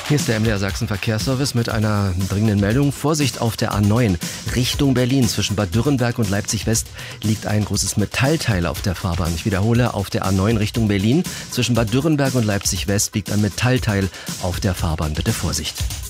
Hier ist der MDR Sachsen Verkehrsservice mit einer dringenden Meldung. Vorsicht auf der A9 Richtung Berlin. Zwischen Bad Dürrenberg und Leipzig West liegt ein großes Metallteil auf der Fahrbahn. Ich wiederhole, auf der A9 Richtung Berlin. Zwischen Bad Dürrenberg und Leipzig West liegt ein Metallteil auf der Fahrbahn. Bitte Vorsicht.